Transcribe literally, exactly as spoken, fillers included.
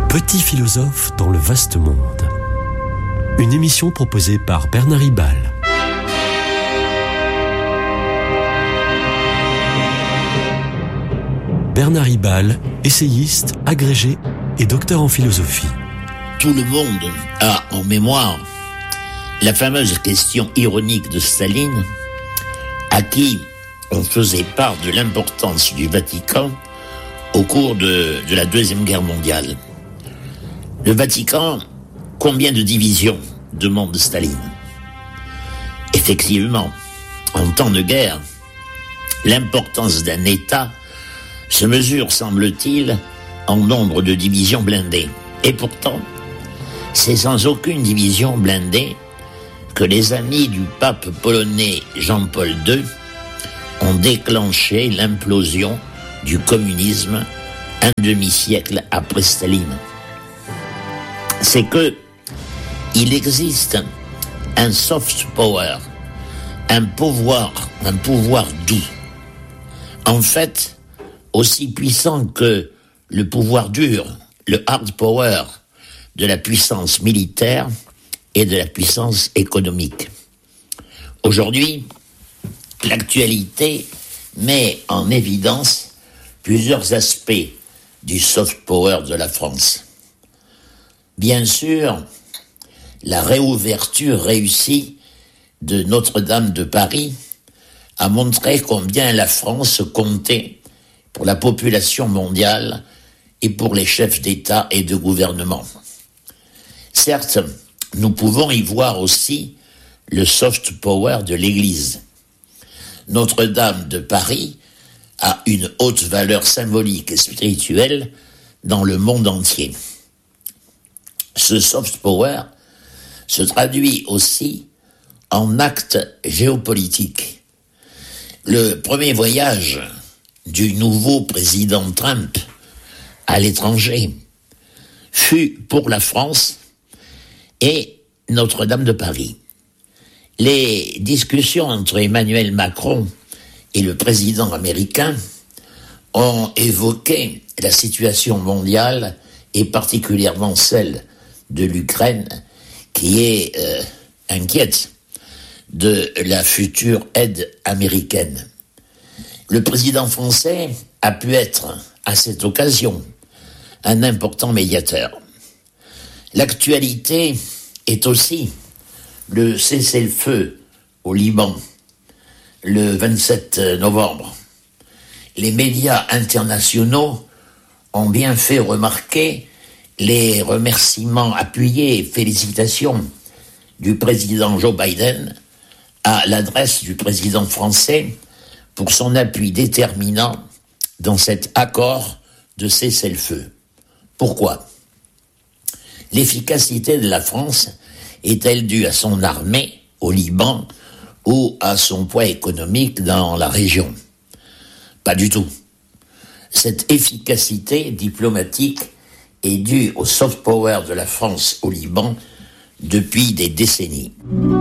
Petit philosophe dans le vaste monde. Une émission proposée par Bernard Ribal. Bernard Ribal, essayiste, agrégé et docteur en philosophie. Tout le monde a en mémoire la fameuse question ironique de Staline, à qui on faisait part de l'importance du Vatican au cours de, de la Deuxième Guerre mondiale. Le Vatican, combien de divisions, demande Staline. Effectivement, en temps de guerre, l'importance d'un État se mesure, semble-t-il, en nombre de divisions blindées. Et pourtant, c'est sans aucune division blindée que les amis du pape polonais Jean-Paul deux ont déclenché l'implosion du communisme un demi-siècle après Staline. C'est que il existe un soft power, un pouvoir, un pouvoir doux. En fait, aussi puissant que le pouvoir dur, le hard power de la puissance militaire et de la puissance économique. Aujourd'hui, l'actualité met en évidence plusieurs aspects du soft power de la France. Bien sûr, la réouverture réussie de Notre-Dame de Paris a montré combien la France comptait pour la population mondiale et pour les chefs d'État et de gouvernement. Certes, nous pouvons y voir aussi le soft power de l'Église. Notre-Dame de Paris a une haute valeur symbolique et spirituelle dans le monde entier. Ce soft power se traduit aussi en actes géopolitiques. Le premier voyage du nouveau président Trump à l'étranger fut pour la France et Notre-Dame de Paris. Les discussions entre Emmanuel Macron et le président américain ont évoqué la situation mondiale et particulièrement celle de l'Ukraine qui est euh, inquiète de la future aide américaine. Le président français a pu être, à cette occasion, un important médiateur. L'actualité est aussi le cessez-le-feu au Liban, le vingt-sept novembre. Les médias internationaux ont bien fait remarquer les remerciements appuyés et félicitations du président Joe Biden à l'adresse du président français pour son appui déterminant dans cet accord de cessez-le-feu. Pourquoi ? L'efficacité de la France est-elle due à son armée au Liban ou à son poids économique dans la région ? Pas du tout. Cette efficacité diplomatique est due au soft power de la France au Liban depuis des décennies.